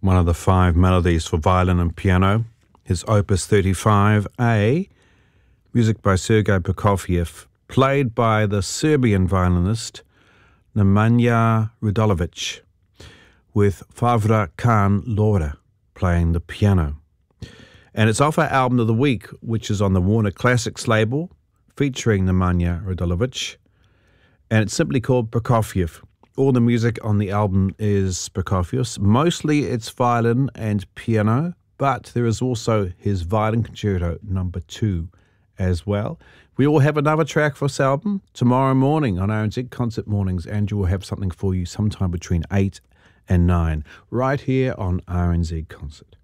one of the 5 melodies for violin and piano, his Opus 35A, music by Sergei Prokofiev, played by the Serbian violinist Nemanja Radulovic, with Favra Khan Lora playing the piano. And it's off our album of the week, which is on the Warner Classics label, featuring Nemanja Radulovic, and it's simply called Prokofiev. All the music on the album is Prokofiev's. Mostly it's violin and piano, but there is also his Violin Concerto No. 2 as well. We will have another track for this album tomorrow morning on RNZ Concert Mornings. Andrew will have something for you sometime between 8 and 9, right here on RNZ Concert.